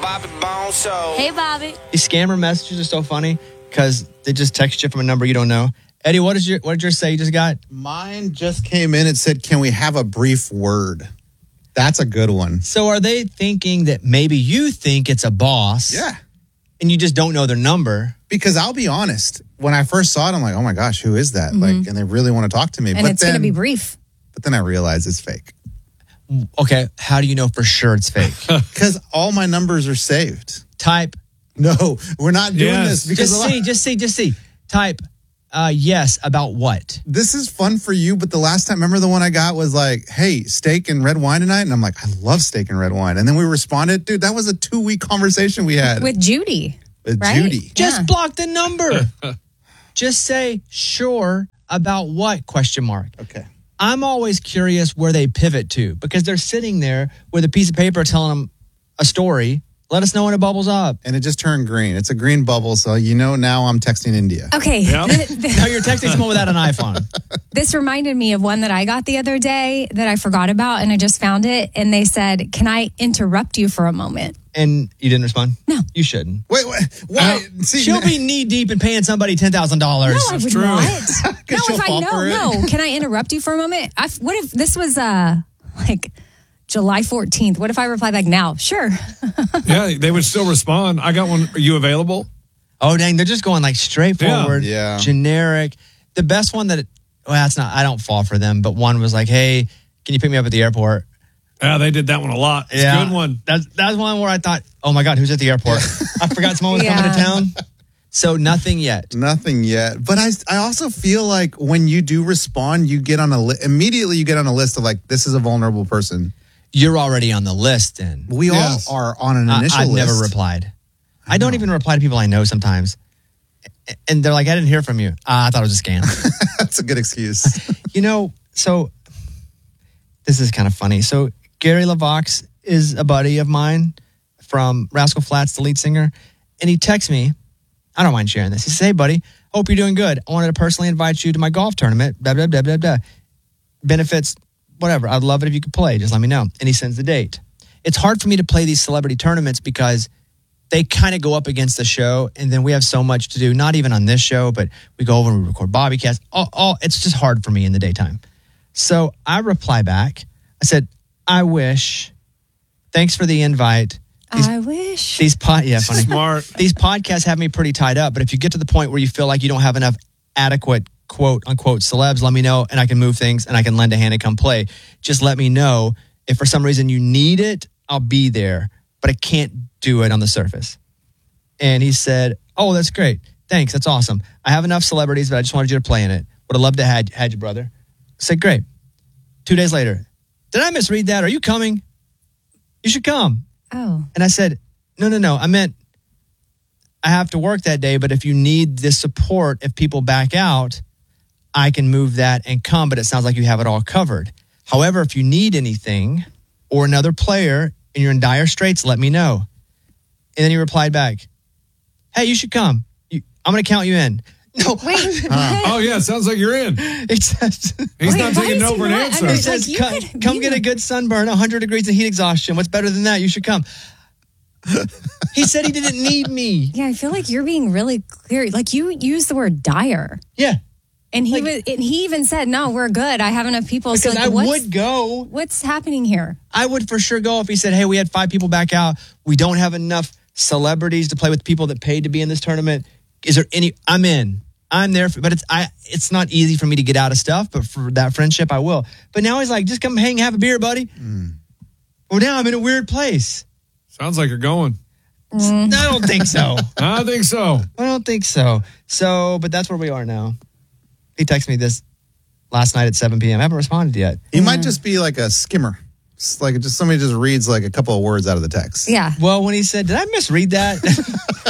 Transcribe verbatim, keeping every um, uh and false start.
Bobby Bone Show. Hey, Bobby. These scammer messages are so funny because they just text you from a number you don't know. Eddie, what did your what did yours say you just got? Mine just came in. It said, "Can we have a brief word?" That's a good one. So are they thinking that maybe you think it's a boss? Yeah. And you just don't know their number? Because I'll be honest, when I first saw it, I'm like, oh my gosh, who is that? Mm-hmm. Like, and they really want to talk to me. And but it's then, going to be brief. But then I realized it's fake. Okay, how do you know for sure it's fake? Because all my numbers are saved. Type. No, we're not doing Yes. this. Because Just a lot- see, just see, just see. Type, uh, yes, about what? this is fun for you, but the last time, remember the one I got was like, hey, steak and red wine tonight? And I'm like, I love steak and red wine. And then we responded, dude, that was a two-week conversation we had With Judy. with right? Judy. Just Yeah. block the number. Just say, sure, about what, question mark. Okay. I'm always curious where they pivot to because they're sitting there with a piece of paper telling them a story. Let us know when it bubbles up. And it just turned green. It's a green bubble, so you know now I'm texting India. Okay. Yep. th- th- Now you're texting someone without an iPhone. This reminded me of one that I got the other day that I forgot about, and I just found it. And they said, "Can I interrupt you for a moment?" And you didn't respond? No. You shouldn't. Wait, wait, why? See, She'll be knee deep in paying somebody ten thousand dollars. No, I would true. not. no, she'll if I fall know, for it. no. Can I interrupt you for a moment? I, what if this was uh like July fourteenth? What if I reply back now? Sure. Yeah, they would still respond. I got one. Are you available? Oh, dang. They're just going like straightforward, Yeah. Yeah. generic. The best one that, well, that's not, I don't fall for them, but one was like, hey, can you pick me up at the airport? Yeah, they did that one a lot. It's a good one. That's, that's one where I thought, oh my God, who's at the airport? I forgot someone was coming to Yeah. town. So nothing yet. Nothing yet. But I, I also feel like when you do respond, you get on a li- immediately you get on a list of like, this is a vulnerable person. You're already on the list then. We Yes. all are on an I, initial I've list. never replied. I, don't even reply to people I know sometimes. And they're like, I didn't hear from you. Ah, I thought it was a scam. That's a good excuse. You know, so this is kind of funny. So Gary LaVox is a buddy of mine from Rascal Flatts, the lead singer. And he texts me. I don't mind sharing this. He says, hey, buddy, hope you're doing good. I wanted to personally invite you to my golf tournament. Blah, blah, blah, blah, blah. Benefits, whatever. I'd love it if you could play. Just let me know. And he sends the date. It's hard for me to play these celebrity tournaments because they kind of go up against the show, and then we have so much to do, not even on this show, but we go over and we record Bobbycast. All, all, it's just hard for me in the daytime. So I reply back. I said, I wish. Thanks for the invite. These, I wish. these pod, yeah, funny. Smart. These podcasts have me pretty tied up, but if you get to the point where you feel like you don't have enough adequate quote unquote celebs, let me know and I can move things and I can lend a hand and come play. Just let me know. If for some reason you need it, I'll be there, but I can't do it on the surface. And he said, oh, that's great. Thanks. That's awesome. I have enough celebrities, but I just wanted you to play in it. Would have loved to had, had you, brother. I said, great. Two days later, did I misread that? Are you coming? You should come. Oh. And I said, no, no, no. I meant I have to work that day, but if you need this support, if people back out, I can move that and come, but it sounds like you have it all covered. However, if you need anything or another player and you're in dire straits, let me know. And then he replied back, hey, you should come. You, I'm going to count you in. No. Wait. Oh, yeah, sounds like you're in. It says, He's Wait, not why taking is no he for an not? I answer. mean, it It's says like you come, could come be get the- a good sunburn, one hundred degrees of heat exhaustion. What's better than that? You should come. He said he didn't need me. Yeah, I feel like you're being really clear. Like you used the word dire. Yeah. And he Like- was, and he even said, "No, we're good. I have enough people." Because so like, I what's, would go. What's happening here? I would for sure go if he said, hey, we had five people back out. We don't have enough celebrities to play with people that paid to be in this tournament. Is there any? I'm in. I'm there. For, but it's I. It's not easy for me to get out of stuff, but for that friendship, I will. But now he's like, just come hang, have a beer, buddy. Mm. Well, now I'm in a weird place. Sounds like you're going. I don't think so. I think so. I don't think so. So, but that's where we are now. He texted me this last night at seven p.m. I haven't responded yet. He might just be like a skimmer. It's like just somebody just reads like a couple of words out of the text. Yeah. Well, when he said, did I misread that?